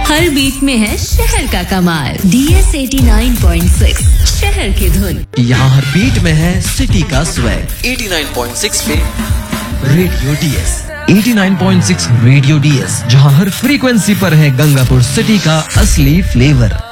हर beat में है शहर का कमाल। DS 89.6 शहर की धुन। यहाँ हर बीट में है सिटी का स्वैग। 89.6 पे रेडियो DS। 89.6 रेडियो DS, जहाँ हर फ्रीक्वेंसी पर है गंगापुर सिटी का असली फ्लेवर।